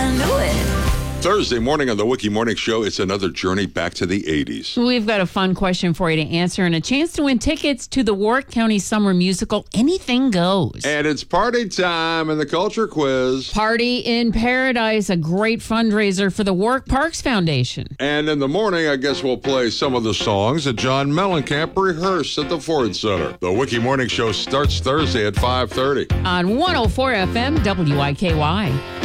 I knew it. Thursday morning on the Wiki Morning Show, it's another journey back to the 80s. We've got a fun question for you to answer and a chance to win tickets to the Warwick County Summer Musical, Anything Goes. And it's party time in the Culture Quiz. Party in Paradise, a great fundraiser for the Warwick Parks Foundation. And in the morning, I guess we'll play some of the songs that John Mellencamp rehearsed at the Ford Center. The Wiki Morning Show starts Thursday at 5:30. On 104 FM WIKY.